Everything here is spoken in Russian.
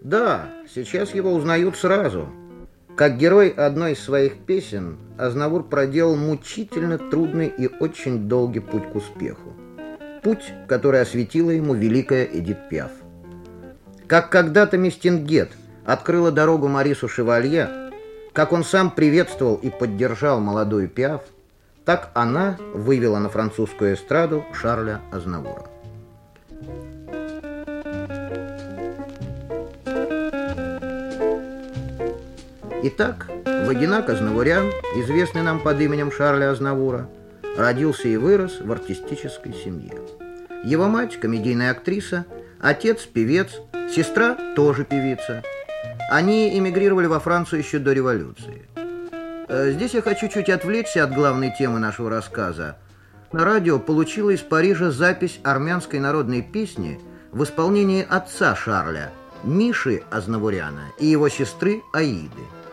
Да, сейчас его узнают сразу. Как герой одной из своих песен, Азнавур проделал мучительно трудный и очень долгий путь к успеху. Путь, который осветила ему великая Эдит Пиаф. Как когда-то Местингет открыла дорогу Марису Шевалье, как он сам приветствовал и поддержал молодую Пиаф, так она вывела на французскую эстраду Шарля Азнавура. Итак, Вагинак Азнавурян, известный нам под именем Шарля Азнавура, родился и вырос в артистической семье. Его мать – комедийная актриса, отец – певец, сестра – тоже певица. Они эмигрировали во Францию еще до революции. Здесь я хочу чуть отвлечься от главной темы нашего рассказа. На радио получила из Парижа запись армянской народной песни в исполнении отца Шарля, Миши Азнавуряна, и его сестры Аиды.